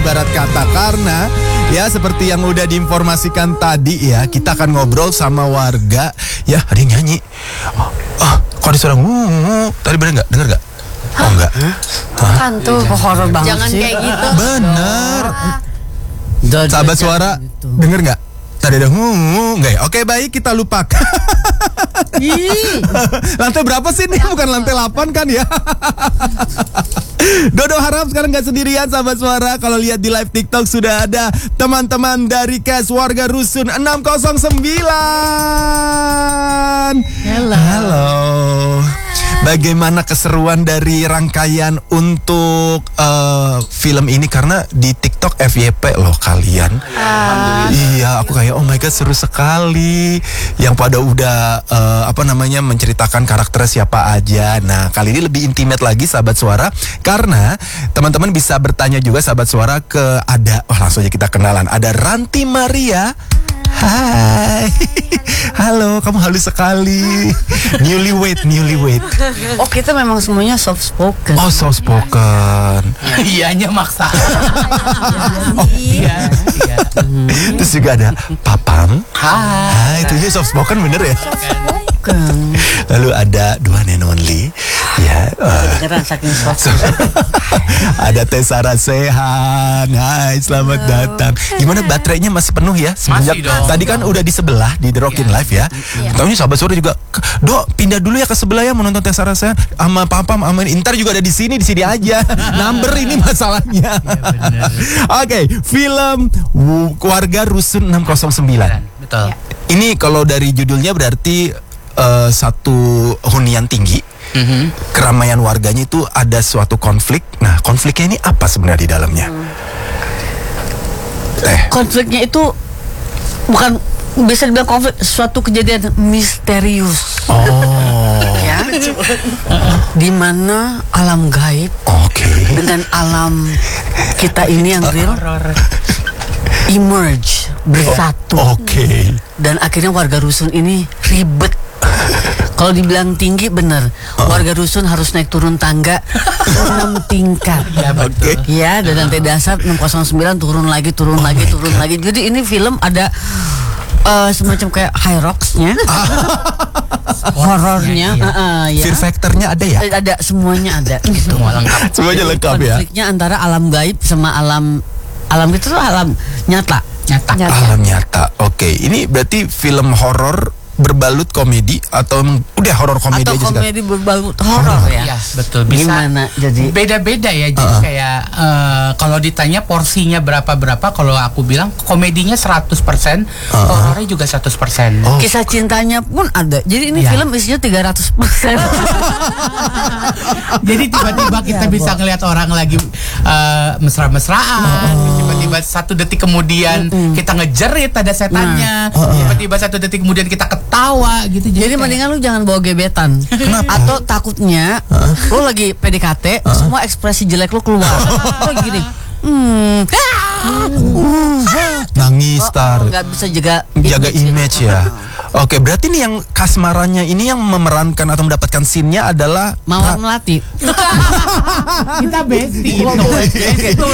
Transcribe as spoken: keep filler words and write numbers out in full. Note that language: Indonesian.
ibarat kata. Karena ya seperti yang udah diinformasikan tadi ya, kita akan ngobrol sama warga. Ya ada yang nyanyi. Oh, oh kok ada suara wuh, tadi bener nggak? Dengar nggak? Oh enggak. Kan tuh horor banget. Jangan sih. kayak gitu. Bener. Sahabat suara, gitu. denger nggak? Tadi ada hmm, nggak ya? Oke baik, kita lupakan. Lantai berapa sih ini? Bukan lantai delapan kan ya? Dodo harap sekarang nggak sendirian sahabat suara. Kalau lihat di live TikTok sudah ada teman-teman dari Kes Warga Rusun enam nol sembilan. Halo. Halo. Bagaimana keseruan dari rangkaian untuk uh, film ini? Karena di TikTok F Y P loh kalian. uh, Iya, aku kayak oh my god seru sekali. Yang pada udah uh, apa namanya menceritakan karakter siapa aja. Nah kali ini lebih intimate lagi sahabat suara, karena teman-teman bisa bertanya juga sahabat suara ke ada, oh langsung aja kita kenalan. Ada Ranti Maria. Hai. Halo, kamu halus sekali. Newlywed, newlywed. Oh kita memang semuanya soft spoken. Oh, soft spoken. Iyanya maksa. Oh, Iya, iya. terus juga ada Papam. Hai. Hai, itu dia soft spoken bener ya. Bukan. Lalu ada dua and only. Ya, uh, Beneran saking soft. ada Teh Sarah Sehan. Hai, selamat datang. Gimana baterainya masih penuh ya? Semenjak Masih dong. tadi kan udah di sebelah di The Rockin' Live ya. Tahunya sahabat suara juga, Dok, pindah dulu ya ke sebelah ya menonton Teh Sarah Sehan sama Papam sama Intar juga ada di sini, di sini aja. Number ini masalahnya. Oke, film Wu- Warga Rusun enam nol sembilan. Betul. Ini kalau dari judulnya berarti uh, satu hunian tinggi. Mhm. Keramaian warganya itu ada suatu konflik. Nah, konfliknya ini apa sebenarnya di dalamnya? Eh, Konfliknya itu bukan bisa dibilang konflik, suatu kejadian misterius. oh, Ya. Di mana alam gaib oke. dengan alam kita ini yang real Horor. emerge bersatu. Oke. Dan akhirnya warga rusun ini ribet. Kalau dibilang tinggi bener, warga rusun harus naik turun tangga enam tingkat. Ya betul. Ya, dan lantai dasar enam nol sembilan turun lagi, turun Oh lagi, my turun God. lagi. Jadi ini film ada eh, semacam kayak high rocks-nya, horornya, Iya. eh, ya. Fear factor-nya ada ya? Eh, ada semuanya ada. Semua lengkap. Semuanya lengkap ya. Konfliknya antara alam gaib sama alam alam itu tuh alam nyata. Nyata. Alam nyata. Oke, ini berarti film horor berbalut komedi atau emang udah horor komedi Atau aja sekarang? komedi berbalut horor ya. Iya, betul. Bisa Gimana jadi? beda-beda ya. Jadi kayak eh, kalau ditanya porsinya berapa-berapa, kalau aku bilang komedinya seratus persen, horornya juga seratus persen. Oh. Kisah cintanya pun ada. Jadi ini Ya. film isinya tiga ratus persen. Jadi tiba-tiba kita bisa ngelihat orang lagi eh, mesra-mesraan, tiba-tiba satu detik kemudian kita ngejerit ada setannya, tiba-tiba satu detik kemudian kita ketawa gitu. Jadi kayak- mendingan lu jangan bawa gebetan. Atau takutnya lu lagi P D K T, semua ekspresi jelek lu keluar. Oh gini. Hmm. Nangis, Oh, tar. oh, nggak bisa jaga Jaga image ya. Oke, berarti nih yang kasmarannya ini yang memerankan atau mendapatkan scene-nya adalah Mawar melati. kita bestie.